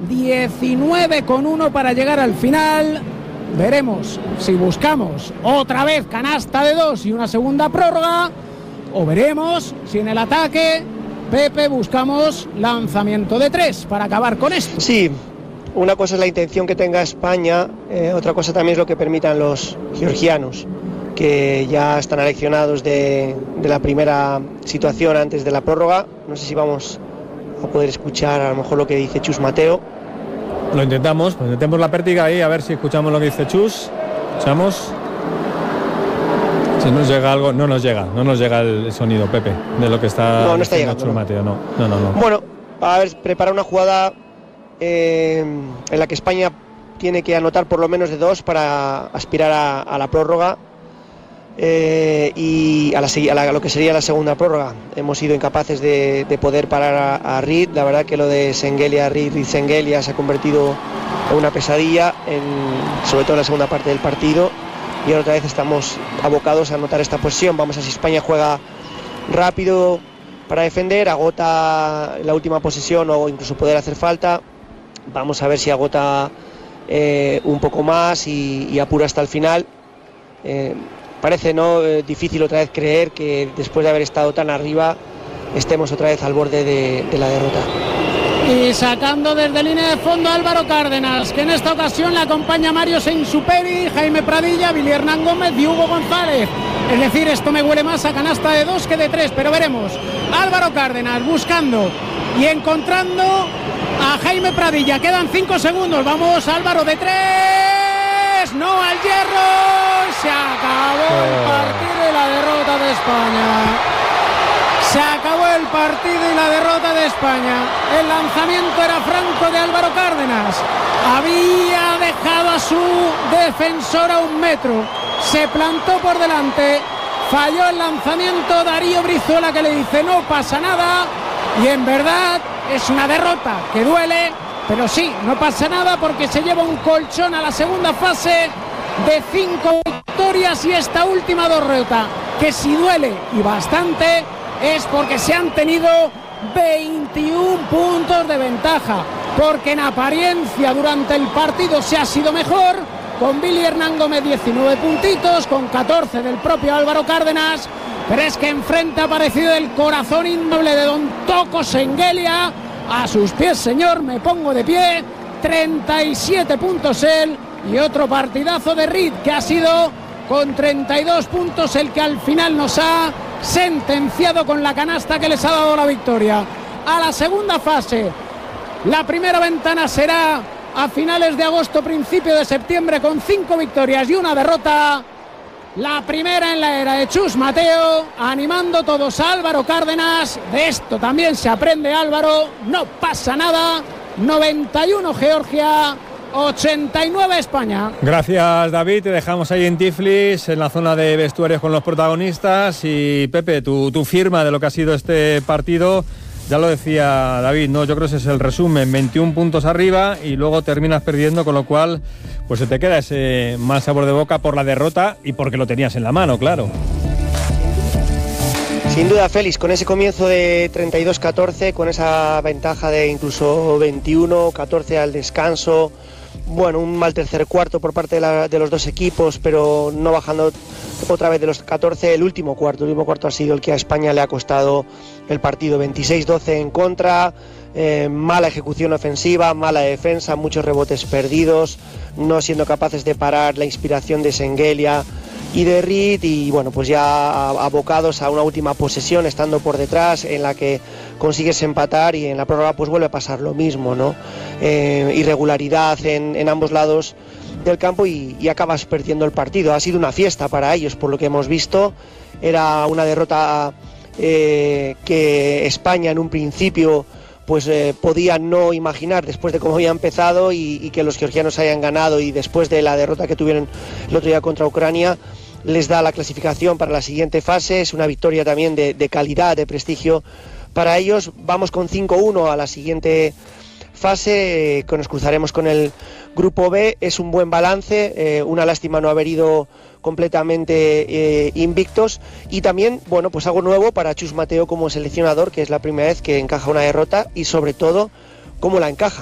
19,1 para llegar al final. Veremos si buscamos otra vez canasta de 2 y una segunda prórroga, o veremos si en el ataque, Pepe, buscamos lanzamiento de 3 para acabar con esto. Sí, una cosa es la intención que tenga España, otra cosa también es lo que permitan los georgianos, que ya están aleccionados de la primera situación antes de la prórroga. No sé si vamos a poder escuchar a lo mejor lo que dice Chus Mateo. Lo intentamos, pues intentemos la pértiga ahí, a ver si escuchamos lo que dice Chus. Escuchamos. Si nos llega algo, no nos llega el sonido, Pepe, de lo que está no está llegando, Chus Mateo, no. Bueno, a ver, prepara una jugada en la que España tiene que anotar por lo menos de 2 para aspirar a la prórroga. Y a lo que sería la segunda prórroga. Hemos sido incapaces de poder parar a Reed. La verdad que lo de Şengeli, Reed Şengeli se ha convertido en una pesadilla, sobre todo en la segunda parte del partido, y ahora otra vez estamos abocados a anotar esta posesión. Vamos a ver si España juega rápido para defender, agota la última posesión o incluso poder hacer falta. Vamos a ver si agota un poco más y apura hasta el final. Parece difícil otra vez creer que después de haber estado tan arriba estemos otra vez al borde de la derrota. Y sacando desde línea de fondo Álvaro Cárdenas, que en esta ocasión le acompaña Mario Sainsuperi, Jaime Pradilla, Billy Hernán Gómez y Hugo González. Es decir, esto me huele más a canasta de 2 que de 3, pero veremos. Álvaro Cárdenas buscando y encontrando a Jaime Pradilla. Quedan 5 segundos. Vamos, Álvaro, de 3. No al hierro. Se acabó el partido y la derrota de España. Se acabó el partido y la derrota de España. El lanzamiento era franco de Álvaro Cárdenas. Había dejado a su defensor a 1 metro. Se plantó por delante. Falló el lanzamiento Darío Brizuela, que le dice no pasa nada. Y en verdad es una derrota que duele, pero sí, no pasa nada porque se lleva un colchón a la segunda fase de 5 victorias, y esta última derrota, que si duele y bastante, es porque se han tenido 21 puntos de ventaja, porque en apariencia durante el partido se ha sido mejor, con Billy Hernán Gómez 19 puntitos, con 14 del propio Álvaro Cárdenas, pero es que enfrente ha aparecido el corazón indoble de don Toko Şengeli. A sus pies, señor, me pongo de pie. 37 puntos él, y otro partidazo de Reed, que ha sido con 32 puntos el que al final nos ha sentenciado con la canasta que les ha dado la victoria. A la segunda fase, la primera ventana será a finales de agosto, principio de septiembre, con 5 victorias y 1 derrota. La primera en la era de Chus Mateo, animando todos a Álvaro Cárdenas. De esto también se aprende, Álvaro, no pasa nada. 91 Georgia, 89 España. Gracias, David, te dejamos ahí en Tiflis, en la zona de vestuarios con los protagonistas. Y Pepe, tu firma de lo que ha sido este partido, ya lo decía David, ¿no? Yo creo que ese es el resumen: 21 puntos arriba y luego terminas perdiendo, con lo cual pues se te queda ese mal sabor de boca por la derrota y porque lo tenías en la mano, claro. Sin duda, Félix, con ese comienzo de 32-14, con esa ventaja de incluso 21-14 al descanso, bueno, un mal tercer cuarto por parte de los dos equipos, pero no bajando otra vez de los 14. El último cuarto ha sido el que a España le ha costado el partido. 26-12 en contra, mala ejecución ofensiva, mala defensa, muchos rebotes perdidos, no siendo capaces de parar la inspiración de Şengeli y de Reed, y bueno, pues ya abocados a una última posesión, estando por detrás, en la que consigues empatar, y en la prórroga pues vuelve a pasar lo mismo, ¿no? Irregularidad en ambos lados del campo y acabas perdiendo el partido. Ha sido una fiesta para ellos, por lo que hemos visto. Era una derrota que España en un principio pues podía no imaginar, después de cómo había empezado y que los georgianos hayan ganado, y después de la derrota que tuvieron el otro día contra Ucrania, les da la clasificación para la siguiente fase. Es una victoria también de calidad, de prestigio para ellos. Vamos con 5-1 a la siguiente fase, que nos cruzaremos con el grupo B. Es un buen balance, una lástima no haber ido completamente invictos, y también, bueno, pues algo nuevo para Chus Mateo como seleccionador, que es la primera vez que encaja una derrota, y sobre todo cómo la encaja.